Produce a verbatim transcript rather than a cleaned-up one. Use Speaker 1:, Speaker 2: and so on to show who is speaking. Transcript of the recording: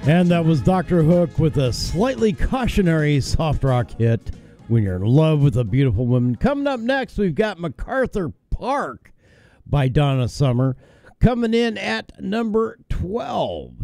Speaker 1: And that was Doctor Hook with a slightly cautionary soft rock hit, When You're in Love with a Beautiful Woman. Coming up next, we've got MacArthur Park by Donna Summer, coming in at number twelve.